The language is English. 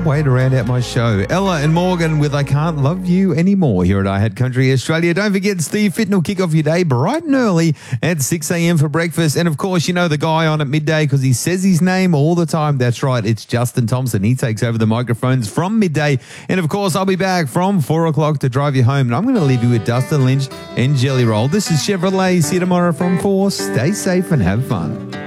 way to round out my show. Ella and Morgan with I Can't Love You Anymore here at iHeart Country Australia. Don't forget, Steve Fitton will kick off your day bright and early at 6 a.m. for breakfast. And, of course, you know the guy on at midday because he says his name all the time. That's right, it's Justin Thompson. He takes over the microphones from midday. And, of course, I'll be back from 4 o'clock to drive you home. And I'm going to leave you with Dustin Lynch and Jelly Roll. This is Chevrolet. See you tomorrow from 4. Stay safe and have fun.